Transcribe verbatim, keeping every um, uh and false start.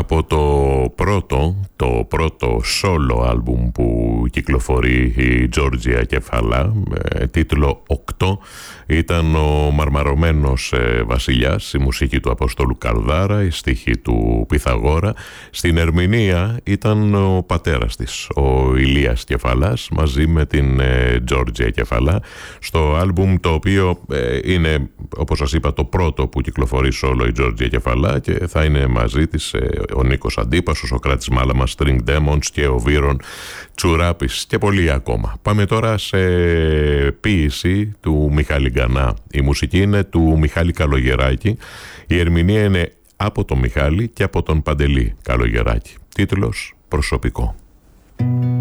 από το πρώτο, το πρώτο solo άλμπουμ που κυκλοφορεί η Τζόρτζια Κεφαλά, με τίτλο οκτώ, ήταν ο Μαρμαρωμένος Βασιλιάς, η μουσική του Αποστόλου Καρδάρα, η στίχη του Πυθαγόρα. Στην ερμηνεία ήταν ο πατέρας της, ο Ηλίας Κεφαλάς, μαζί με την Τζόρτζια Κεφαλά, στο άλμπουμ το οποίο είναι, όπως σας είπα, το πρώτο που κυκλοφορεί solo η Τζόρτζια Κεφαλά, και θα είναι μαζί της ο Νίκος Αντίπας, ο Σοκράτης Μάλαμας, String Demons και ο Βύρον Τσουράπης και πολλοί ακόμα. Πάμε τώρα σε ποίηση του Μιχάλη Γκανά. Η μουσική είναι του Μιχάλη Καλογεράκη. Η ερμηνεία είναι από τον Μιχάλη και από τον Παντελή Καλογεράκη. Τίτλος «Προσωπικό».